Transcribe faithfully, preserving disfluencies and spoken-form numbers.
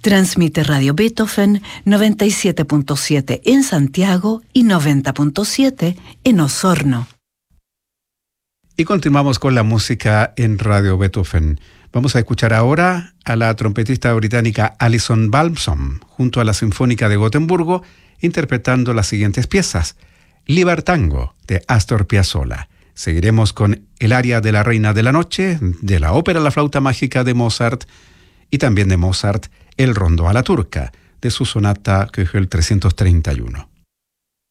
Transmite Radio Beethoven noventa y siete punto siete en Santiago y noventa punto siete en Osorno. Y continuamos con la música en Radio Beethoven. Vamos a escuchar ahora a la trompetista británica Alison Balsom junto a la Sinfónica de Gotemburgo interpretando las siguientes piezas. Libertango de Astor Piazzolla. Seguiremos con el aria de la Reina de la Noche, de la ópera La Flauta Mágica de Mozart y también de Mozart, el Rondó a la Turca, de su sonata Köchel trescientos treinta y uno.